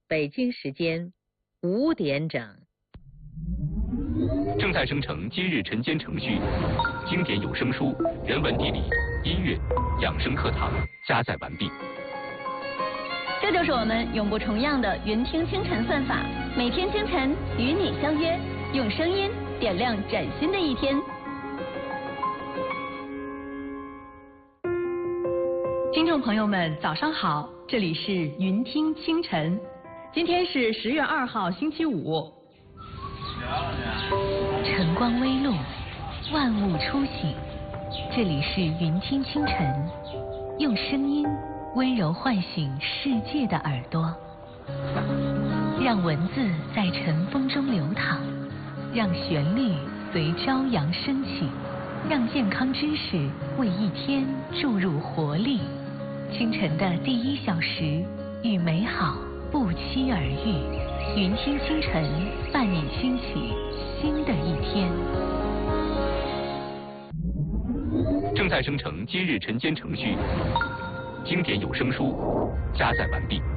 北京时间5点整。 正在生成今日晨间程序，经典有声书、人文地理、音乐、养生课堂加载完毕。 这就是我们永不重样的云听清晨算法，每天清晨与你相约，用声音点亮崭新的一天。 听众朋友们，早上好，这里是云听清晨，今天是10月2号，星期五。 晨光微露，万物初醒，这里是云听清晨，用声音温柔唤醒世界的耳朵，让文字在晨风中流淌，让旋律随朝阳升起，让健康知识为一天注入活力。清晨的第1小时，与美好不期而遇，云听清晨伴你兴起新的一天。 正在生成今日晨间程序，经典有声书加载完毕。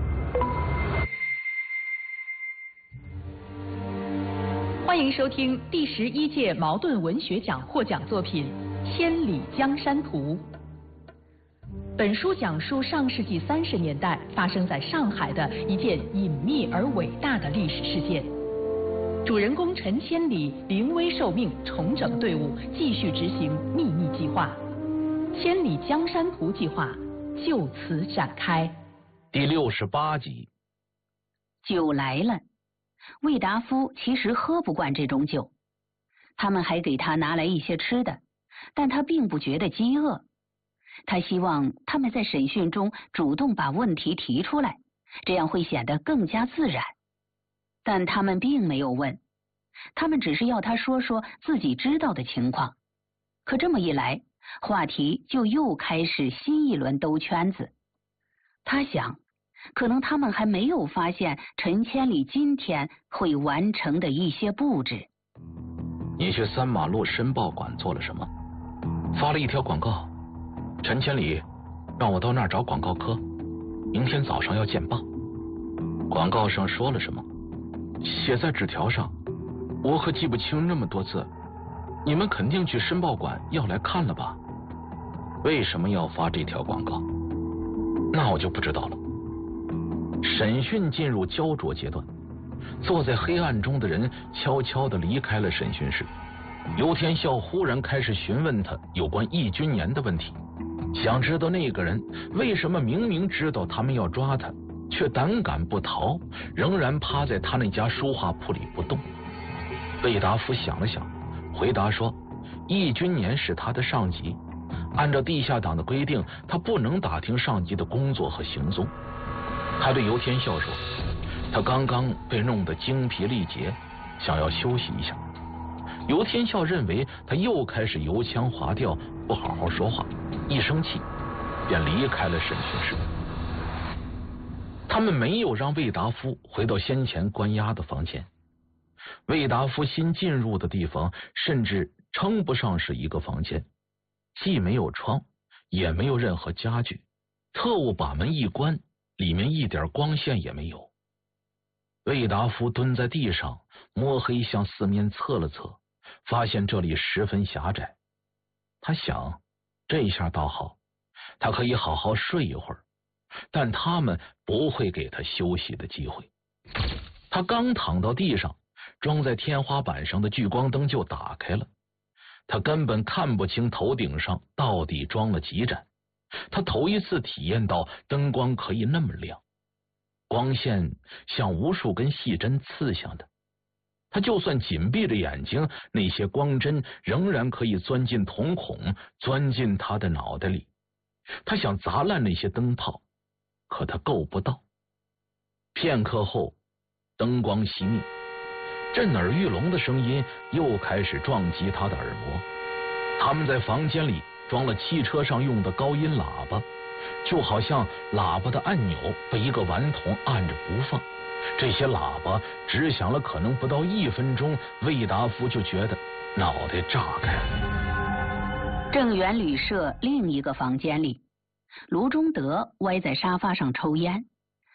欢迎收听第11届茅盾文学奖获奖作品《千里江山图》。本书讲述上世纪30年代发生在上海的一件隐秘而伟大的历史事件。主人公陈千里临危受命，重整队伍，继续执行秘密计划。千里江山图计划就此展开。 第68集。 酒来了，魏达夫其实喝不惯这种酒，他们还给他拿来一些吃的，但他并不觉得饥饿。他希望他们在审讯中主动把问题提出来，这样会显得更加自然。但他们并没有问，他们只是要他说说自己知道的情况。可这么一来，话题就又开始新一轮兜圈子。他想，可能他们还没有发现陈千里今天会完成的一些布置。 你去3马路申报馆做了什么？发了一条广告，陈千里让我到那儿找广告科，明天早上要见报。广告上说了什么？写在纸条上，我可记不清那么多字。你们肯定去申报馆要来看了吧？为什么要发这条广告？那我就不知道了。审讯进入焦灼阶段，坐在黑暗中的人悄悄地离开了审讯室。游天笑忽然开始询问他有关易君年的问题，想知道那个人为什么明明知道他们要抓他，却胆敢不逃，仍然趴在他那家书画铺里不动。魏达夫想了想，回答说，易君年是他的上级，按照地下党的规定，他不能打听上级的工作和行踪。他对游天笑说，他刚刚被弄得精疲力竭，想要休息一下。游天笑认为他又开始油腔滑调，不好好说话，一生气便离开了审讯室。他们没有让魏达夫回到先前关押的房间。魏达夫新进入的地方甚至称不上是一个房间，既没有窗，也没有任何家具。特务把门一关，里面一点光线也没有。魏达夫蹲在地上，摸黑向四面侧了侧，发现这里十分狭窄。他想，这下倒好，他可以好好睡一会儿，但他们不会给他休息的机会。他刚躺到地上，装在天花板上的聚光灯就打开了。他根本看不清头顶上到底装了几盏，他头一次体验到灯光可以那么亮，光线像无数根细针刺向他。他就算紧闭着眼睛，那些光针仍然可以钻进瞳孔，钻进他的脑袋里。他想砸烂那些灯泡，可他够不到。片刻后，灯光熄灭，震耳欲聋的声音又开始撞击他的耳膜。他们在房间里装了汽车上用的高音喇叭，就好像喇叭的按钮被一个顽童按着不放。这些喇叭只响了可能不到1分钟，魏达夫就觉得脑袋炸开了。 正源旅社另一个房间里，卢中德歪在沙发上抽烟，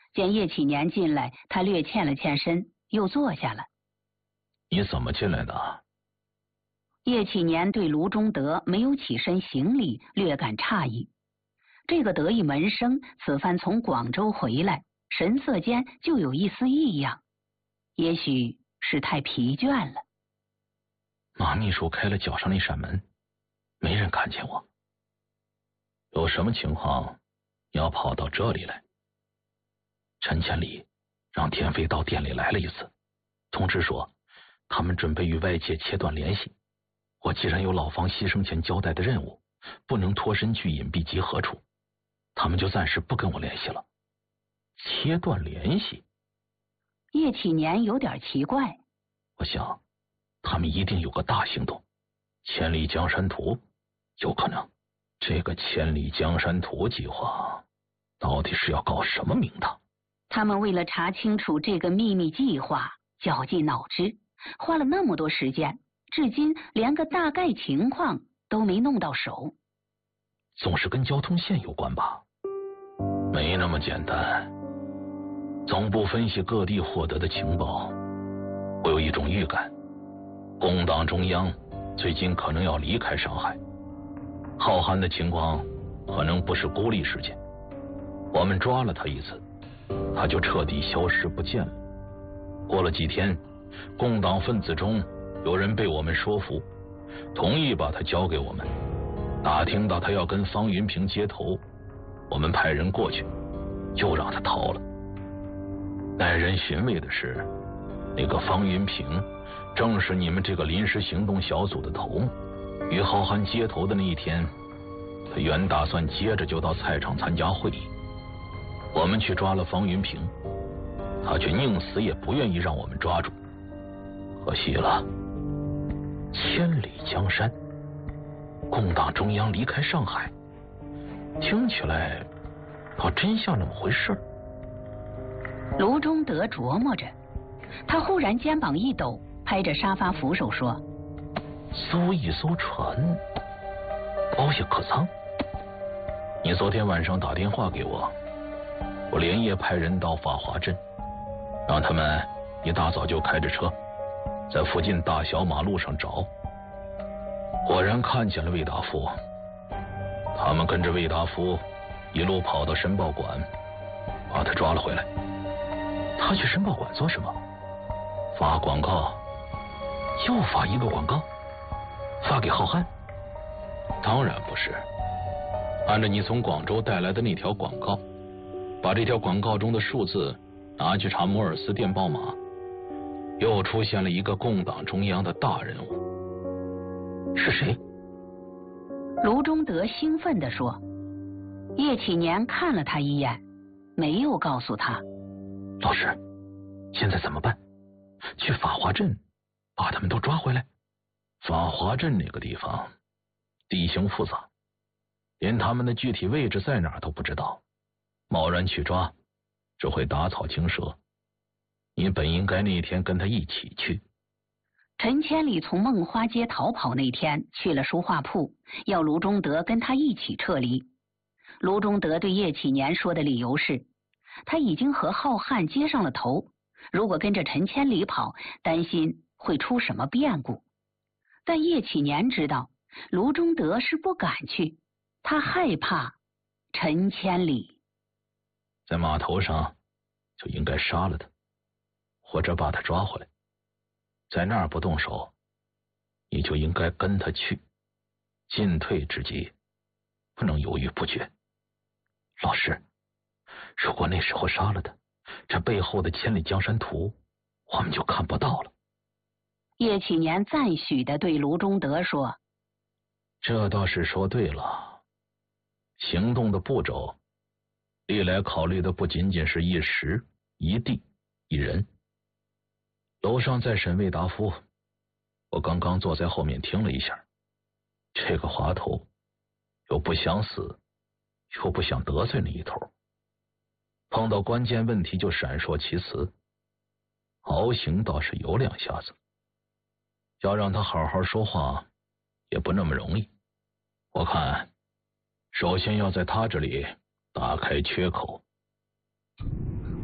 见叶启年进来，他略欠了欠身，又坐下了。 你怎么进来的？ 叶启年对卢中德没有起身行礼略感诧异。这个得意门生此番从广州回来，神色间就有一丝异样，也许是太疲倦了。 马秘书开了脚上那扇门，没人看见我。有什么情况你要跑到这里来？陈千里让田飞到店里来了一次，通知说他们准备与外界切断联系。我既然有老方牺牲前交代的任务，不能脱身去隐蔽集合处，他们就暂时不跟我联系了。切断联系？ 叶启年有点奇怪。 我想他们一定有个大行动，千里江山图有可能。这个千里江山图计划到底是要搞什么名堂？ 他们为了查清楚这个秘密计划，绞尽脑汁，花了那么多时间，至今连个大概情况都没弄到手。 总是跟交通线有关吧？没那么简单。总部分析各地获得的情报，我有一种预感，工党中央最近可能要离开上海。浩瀚的情况可能不是孤立事件，我们抓了他一次，他就彻底消失不见了。过了几天，共党分子中有人被我们说服，同意把他交给我们。打听到他要跟方云平接头，我们派人过去，就让他逃了。耐人寻味的是，那个方云平正是你们这个临时行动小组的头目。与浩瀚接头的那一天，他原打算接着就到菜场参加会议。我们去抓了方云平，他却宁死也不愿意让我们抓住。可惜了，千里江山，共党中央离开上海，听起来倒真像那么回事。 卢中德琢磨着，他忽然肩膀一抖，拍着沙发扶手说： 租一艘船，包下客舱。你昨天晚上打电话给我，我连夜派人到法华镇，让他们一大早就开着车在附近大小马路上找。果然看见了魏大夫，他们跟着魏大夫一路跑到申报馆，把他抓了回来。他去申报馆做什么？发广告。又发一个广告？发给浩瀚？当然不是。按照你从广州带来的那条广告，把这条广告中的数字拿去查摩尔斯电报码，又出现了一个共党中央的大人物。是谁？ 卢中德兴奋地说。叶启年看了他一眼，没有告诉他。 老师，现在怎么办？去法华镇把他们都抓回来？法华镇那个地方地形复杂，连他们的具体位置在哪儿都不知道，贸然去抓只会打草惊蛇。你本应该那天跟他一起去。 陈千里从梦花街逃跑那天去了书画铺，要卢中德跟他一起撤离。卢中德对叶启年说的理由是，他已经和浩瀚接上了头，如果跟着陈千里跑，担心会出什么变故。但叶启年知道卢中德是不敢去，他害怕陈千里。 在码头上就应该杀了他，或者把他抓回来。在那儿不动手，你就应该跟他去。进退之际，不能犹豫不决。老师，如果那时候杀了他，这背后的千里江山图我们就看不到了。 叶启年赞许地对卢中德说： 这倒是说对了。行动的步骤历来考虑的不仅仅是一时一地一人。楼上在审魏达夫，我刚刚坐在后面听了一下，这个滑头又不想死又不想得罪那一头，碰到关键问题就闪烁其词，豪行倒是有两下子，要让他好好说话也不那么容易。我看首先要在他这里打开缺口。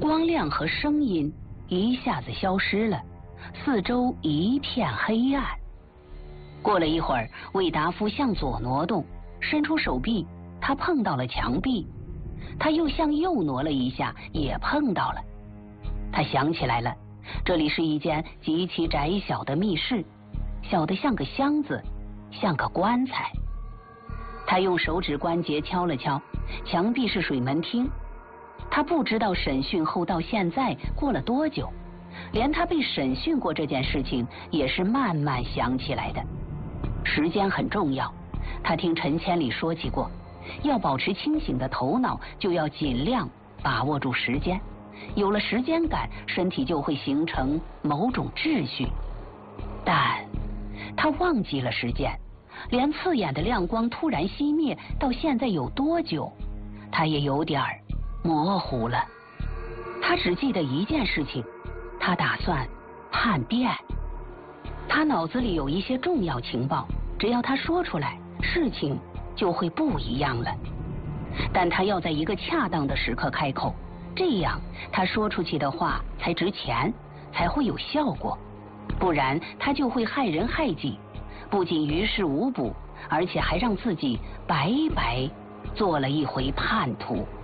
光亮和声音一下子消失了，四周一片黑暗。过了一会儿，魏达夫向左挪动，伸出手臂，他碰到了墙壁。他又向右挪了一下，也碰到了。他想起来了，这里是一间极其窄小的密室，小得像个箱子，像个棺材。他用手指关节敲了敲，墙壁是水门厅。他不知道审讯后到现在过了多久，连他被审讯过这件事情也是慢慢想起来的。时间很重要，他听陈千里说起过，要保持清醒的头脑，就要尽量把握住时间。有了时间感，身体就会形成某种秩序。但他忘记了时间，连刺眼的亮光突然熄灭到现在有多久，他也有点模糊了。他只记得一件事情，他打算叛变。他脑子里有一些重要情报，只要他说出来，事情就会不一样了。但他要在一个恰当的时刻开口，这样他说出去的话才值钱，才会有效果。不然他就会害人害己，不仅于事无补，而且还让自己白白做了一回叛徒。